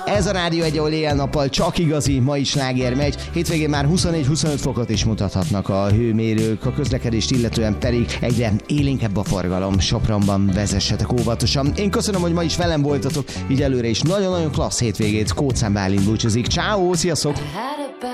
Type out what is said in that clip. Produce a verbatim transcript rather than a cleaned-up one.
Ez a Rádió egy, ahol éjjel-nappal csak igazi, mai sláger megy. Hétvégén már huszonnégy-huszonöt fokot is mutathatnak a hőmérők, a közlekedést illetően pedig egyre élénkebb a forgalom. Sopronban vezessetek óvatosan. Én köszönöm, hogy ma is velem voltatok, így előre is nagyon-nagyon klassz hétvégét. Kócán Bálint búcsúzik. Ciao, sziasztok!